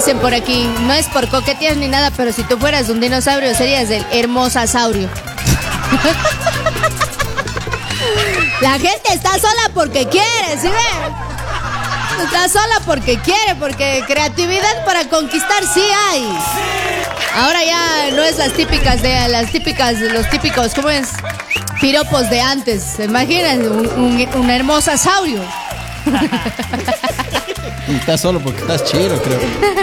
Dicen por aquí, no es por coquetear ni nada, pero si tú fueras un dinosaurio serías el hermosasaurio. La gente está sola porque quiere, ¿sí ven? Está sola porque quiere, porque creatividad para conquistar sí hay. Ahora ya no es los típicos, ¿cómo es? Piropos de antes. ¿Se imaginan? Un hermosasaurio. Estás solo porque estás chido, creo.